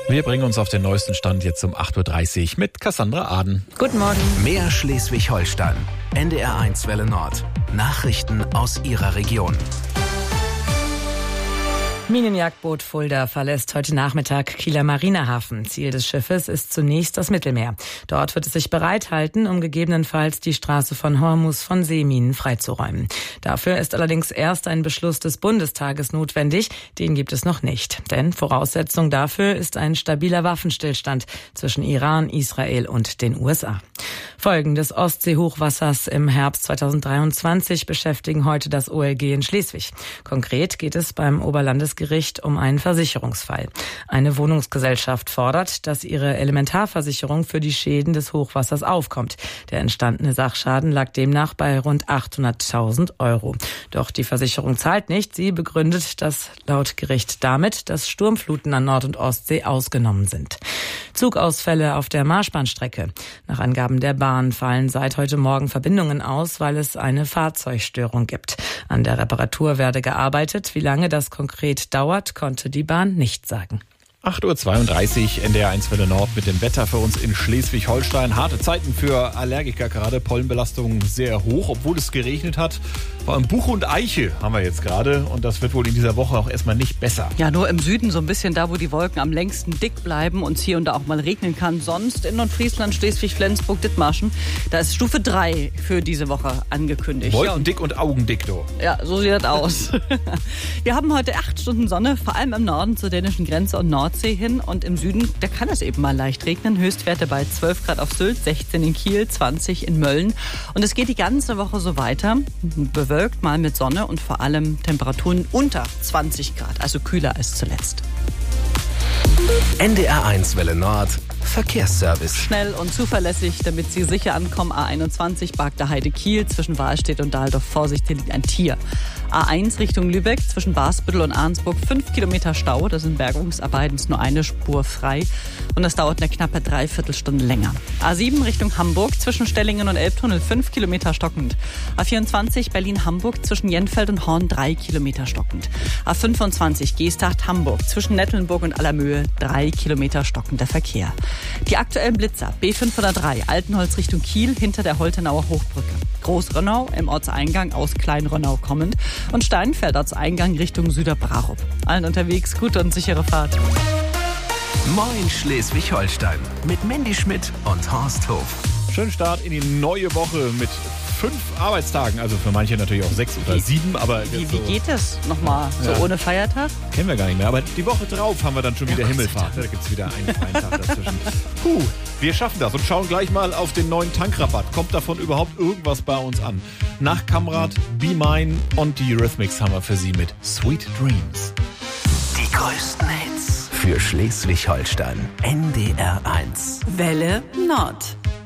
Wir bringen uns auf den neuesten Stand jetzt um 8.30 Uhr mit Cassandra Aden. Guten Morgen. Mehr Schleswig-Holstein. NDR1 Welle Nord. Nachrichten aus Ihrer Region. Minenjagdboot Fulda verlässt heute Nachmittag Kieler Marinehafen. Ziel des Schiffes ist zunächst das Mittelmeer. Dort wird es sich bereithalten, um gegebenenfalls die Straße von Hormuz von Seeminen freizuräumen. Dafür ist allerdings erst ein Beschluss des Bundestages notwendig. Den gibt es noch nicht. Denn Voraussetzung dafür ist ein stabiler Waffenstillstand zwischen Iran, Israel und den USA. Folgen des Ostseehochwassers im Herbst 2023 beschäftigen heute das OLG in Schleswig. Konkret geht es beim Oberlandesgericht um einen Versicherungsfall. Eine Wohnungsgesellschaft fordert, dass ihre Elementarversicherung für die Schäden des Hochwassers aufkommt. Der entstandene Sachschaden lag demnach bei rund 800.000 Euro. Doch die Versicherung zahlt nicht. Sie begründet das laut Gericht damit, dass Sturmfluten an Nord- und Ostsee ausgenommen sind. Zugausfälle auf der Marschbahnstrecke. Nach Angaben der Bahn fallen seit heute Morgen Verbindungen aus, weil es eine Fahrzeugstörung gibt. An der Reparatur werde gearbeitet. Wie lange das konkret dauert, konnte die Bahn nicht sagen. 8.32 Uhr, NDR1 Welle Nord mit dem Wetter für uns in Schleswig-Holstein. Harte Zeiten für Allergiker gerade, Pollenbelastung sehr hoch, obwohl es geregnet hat. Vor allem Buche und Eiche haben wir jetzt gerade und das wird wohl in dieser Woche auch erstmal nicht besser. Ja, nur im Süden so ein bisschen da, wo die Wolken am längsten dick bleiben und es hier und da auch mal regnen kann. Sonst in Nordfriesland, Schleswig, Flensburg, Dithmarschen, da ist Stufe 3 für diese Woche angekündigt. Wolken dick und Augen dick, du. Ja, so sieht das aus. Wir haben heute 8 Stunden Sonne, vor allem im Norden zur dänischen Grenze und Nordsee hin. Und im Süden, da kann es eben mal leicht regnen. Höchstwerte bei 12 Grad auf Sylt, 16 in Kiel, 20 in Mölln. Und es geht die ganze Woche so weiter. Bewölkt, mal mit Sonne und vor allem Temperaturen unter 20 Grad, also kühler als zuletzt. NDR1 Welle Nord. Verkehrsservice. Schnell und zuverlässig, damit Sie sicher ankommen. A21 Bagda Heide Kiel zwischen Wahlstedt und Dahldorf. Vorsicht, hier liegt ein Tier. A1 Richtung Lübeck zwischen Basbüttel und Arnsburg 5 Kilometer Stau. Da sind Bergungsarbeiten, ist nur eine Spur frei. Und das dauert eine knappe Dreiviertelstunde länger. A7 Richtung Hamburg zwischen Stellingen und Elbtunnel 5 Kilometer stockend. A24 Berlin-Hamburg zwischen Jenfeld und Horn 3 Kilometer stockend. A25 Geesthacht-Hamburg zwischen Nettelnburg und Allermöhe 3 Kilometer stockender Verkehr. Die aktuellen Blitzer B503 Altenholz Richtung Kiel hinter der Holtenauer Hochbrücke. Großrönnau im Ortseingang aus Kleinrönnau kommend und Steinfeld Ortseingang Richtung Süderbrarup. Allen unterwegs gute und sichere Fahrt. Moin Schleswig-Holstein mit Mandy Schmidt und Horst Hof. Schönen Start in die neue Woche mit 5 Arbeitstagen, also für manche natürlich auch 6 oder 7. Aber Wie geht das nochmal, so ohne Feiertag? Kennen wir gar nicht mehr, aber die Woche drauf haben wir dann schon wieder Himmelfahrt. Da gibt es wieder einen freien Tag dazwischen. Wir schaffen das und schauen gleich mal auf den neuen Tankrabatt. Kommt davon überhaupt irgendwas bei uns an? Nach Kamrat, Be Mine und die Eurythmics haben wir für Sie mit Sweet Dreams. Die größten Hits für Schleswig-Holstein. NDR1 Welle Nord.